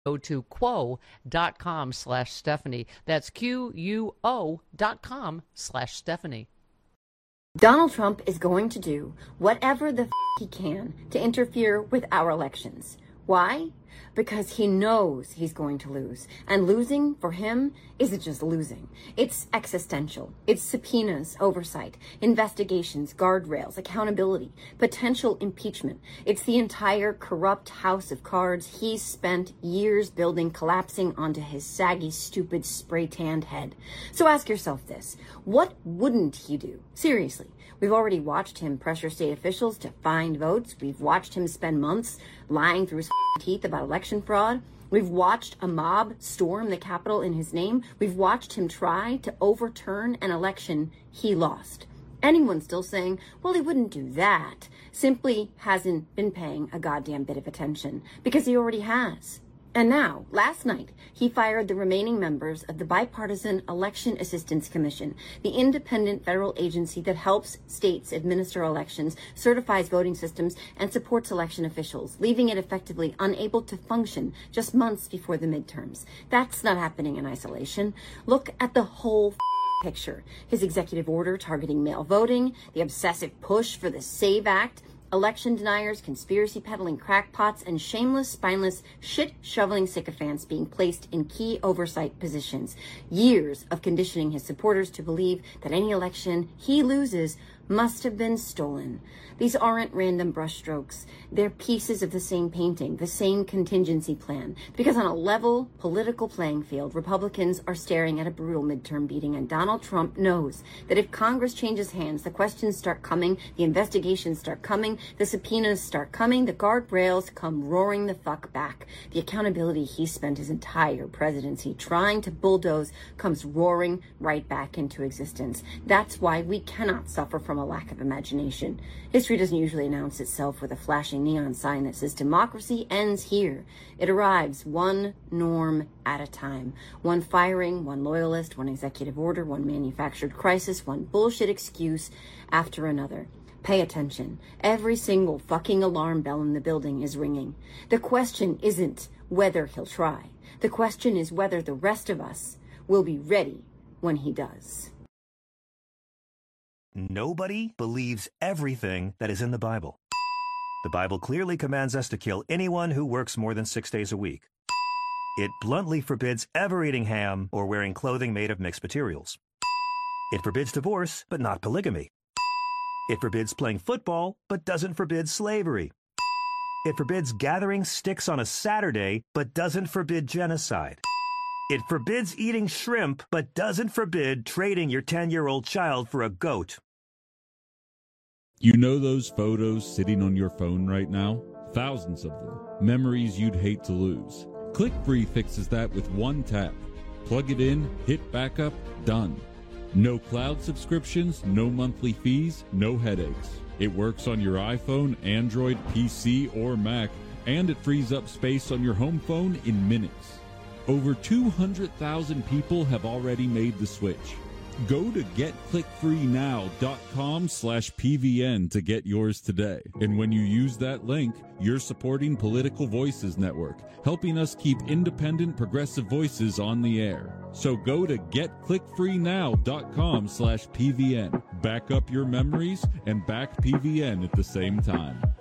Go to quo.com/Stephanie. That's QUO.com/Stephanie. Donald Trump is going to do whatever the he can to interfere with our elections. Why? Because he knows he's going to lose. And losing for him isn't just losing. It's existential. It's subpoenas, oversight, investigations, guardrails, accountability, potential impeachment. It's the entire corrupt house of cards he's spent years building collapsing onto his saggy, stupid, spray-tanned head. So ask yourself this. What wouldn't he do? Seriously. We've already watched him pressure state officials to find votes. We've watched him spend months lying through his teeth about election fraud. We've watched a mob storm the Capitol in his name. We've watched him try to overturn an election he lost. Anyone still saying, well, he wouldn't do that, simply hasn't been paying a goddamn bit of attention, because he already has. And now, last night, he fired the remaining members of the Bipartisan Election Assistance Commission, the independent federal agency that helps states administer elections, certifies voting systems, and supports election officials, leaving it effectively unable to function just months before the midterms. That's not happening in isolation. Look at the whole picture. His executive order targeting mail voting, the obsessive push for the SAVE Act, election deniers, conspiracy peddling crackpots, and shameless, spineless, shit-shoveling sycophants being placed in key oversight positions. Years of conditioning his supporters to believe that any election he loses must have been stolen. These aren't random brushstrokes. They're pieces of the same painting, the same contingency plan. Because on a level political playing field, Republicans are staring at a brutal midterm beating, and Donald Trump knows that if Congress changes hands, the questions start coming, the investigations start coming, the subpoenas start coming, the guardrails come roaring the fuck back. The accountability he spent his entire presidency trying to bulldoze comes roaring right back into existence. That's why we cannot suffer from a lack of imagination. History doesn't usually announce itself with a flashing neon sign that says democracy ends here. It arrives one norm at a time. One firing, one loyalist, one executive order, one manufactured crisis, one bullshit excuse after another. Pay attention. Every single fucking alarm bell in the building is ringing. The question isn't whether he'll try. The question is whether the rest of us will be ready when he does. Nobody believes everything that is in the Bible. The Bible clearly commands us to kill anyone who works more than 6 days a week. It bluntly forbids ever eating ham or wearing clothing made of mixed materials. It forbids divorce, but not polygamy. It forbids playing football, but doesn't forbid slavery. It forbids gathering sticks on a Saturday, but doesn't forbid genocide. It forbids eating shrimp, but doesn't forbid trading your 10-year-old child for a goat. You know those photos sitting on your phone right now? Thousands of them. Memories you'd hate to lose. ClickFree fixes that with one tap. Plug it in, hit backup, done. No cloud subscriptions, no monthly fees, no headaches. It works on your iPhone, Android, PC, or Mac, and it frees up space on your home phone in minutes. Over 200,000 people have already made the switch. Go to getclickfreenow.com/PVN to get yours today. And when you use that link, you're supporting Political Voices Network, helping us keep independent progressive voices on the air. So go to getclickfreenow.com/PVN. Back up your memories and back PVN at the same time.